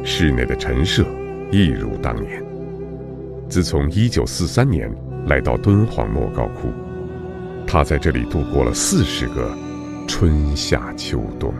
室内的陈设一如当年。自从1943年来到敦煌莫高窟，他在这里度过了40个春夏秋冬。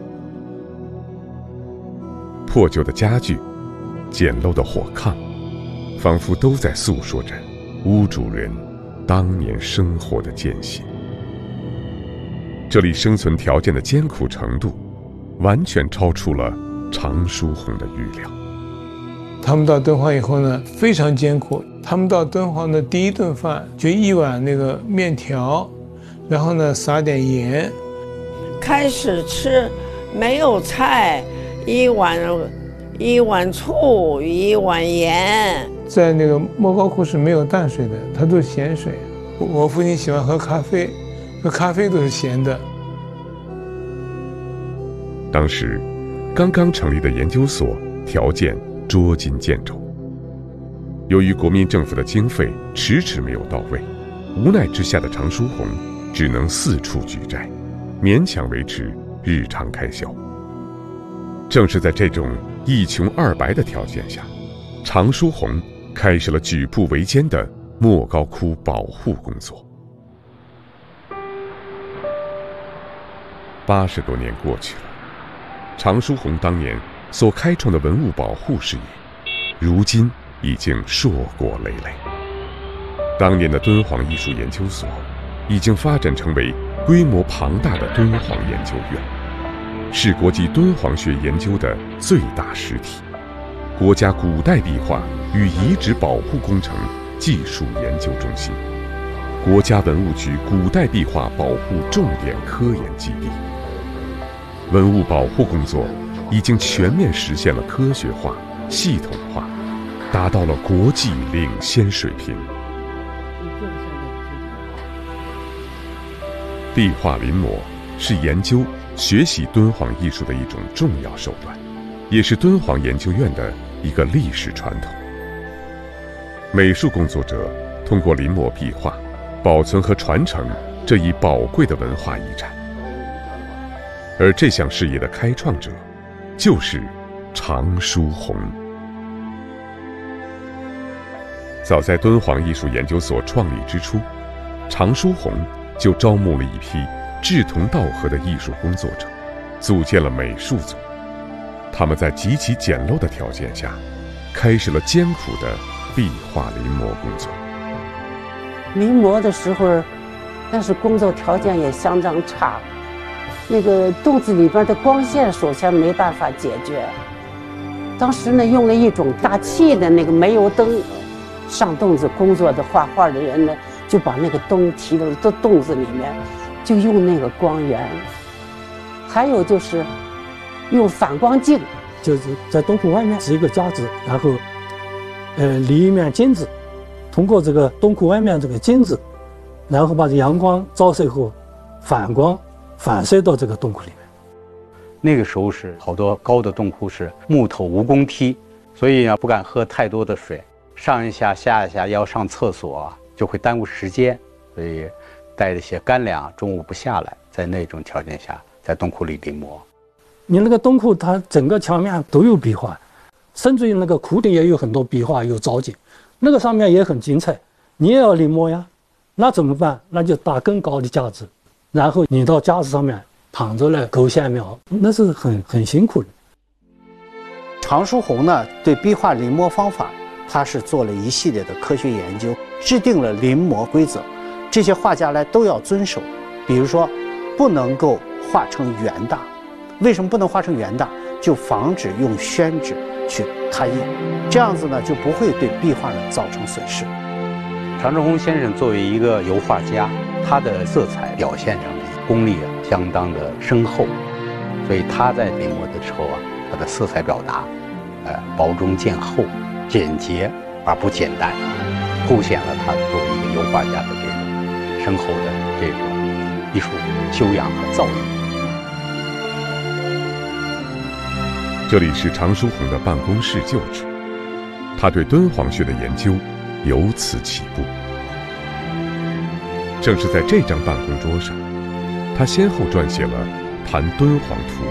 破旧的家具，简陋的火炕，仿佛都在诉说着屋主人当年生活的艰辛。这里生存条件的艰苦程度，完全超出了常书鸿的预料。 他们到敦煌以后呢，非常艰苦。他们到敦煌的第一顿饭就一碗那个面条，然后呢撒点盐。 开始吃没有菜，一碗醋，一碗盐。 在那个莫高窟是没有淡水的，它都是咸水。我父亲喜欢喝咖啡，喝咖啡都是咸的。 当时刚刚成立的研究所条件捉襟见肘，由于国民政府的经费迟迟没有到位，无奈之下的常书鸿只能四处举债，勉强维持日常开销。正是在这种一穷二白的条件下，常书鸿开始了举步维艰的莫高窟保护工作。80多年过去了，常书鸿当年所开创的文物保护事业，如今已经硕果累累。当年的敦煌艺术研究所已经发展成为规模庞大的敦煌研究院，是国际敦煌学研究的最大实体，国家古代壁画与遗址保护工程技术研究中心，国家文物局古代壁画保护重点科研基地。文物保护工作已经全面实现了科学化、系统化，达到了国际领先水平。壁画临摹是研究、学习敦煌艺术的一种重要手段，也是敦煌研究院的一个历史传统。美术工作者通过临摹壁画，保存和传承这一宝贵的文化遗产。而这项事业的开创者，就是常书鸿。早在敦煌艺术研究所创立之初，常书鸿就招募了一批志同道合的艺术工作者，组建了美术组。他们在极其简陋的条件下，开始了艰苦的壁画临摹工作。 临摹的时候，但是工作条件也相当差，那个洞子里边的光线首先没办法解决。当时呢，用了一种大气的那个煤油灯，上洞子工作的画画的人呢，就把那个灯提到洞子里面，就用那个光源。还有就是用反光镜， 就是在洞窟外面是一个夹子，然后立一面镜子，通过这个洞窟外面这个镜子，然后把这阳光照射后反光反射到这个洞窟里面。 那个时候是好多高的洞窟是木头蜈蚣梯，所以不敢喝太多的水，上一下下一下要上厕所就会耽误时间，所以带了些干粮，中午不下来，在那种条件下在洞窟里临摹。 你那个洞窟它整个墙面都有壁画，甚至于那个窟顶也有很多壁画有藻井，那个上面也很精彩，你也要临摹呀，那怎么办？那就搭更高的架子，然后你到架子上面躺着来勾线描，那是很辛苦的。 常书鸿呢，对壁画临摹方法，他是做了一系列的科学研究，制定了临摹规则，这些画家呢都要遵守。比如说，不能够画成圆大，为什么不能画成圆大？就防止用宣纸去拓印，这样子呢就不会对壁画呢造成损失。 常书鸿先生作为一个油画家，他的色彩表现上功力相当的深厚，所以他在临摹的时候他的色彩表达，薄中见厚，简洁而不简单，凸显了他作为一个油画家的这种深厚的这种艺术修养和造诣。 这里是常书鸿的办公室旧址，他对敦煌学的研究由此起步。正是在这张办公桌上，他先后撰写了《谈敦煌图》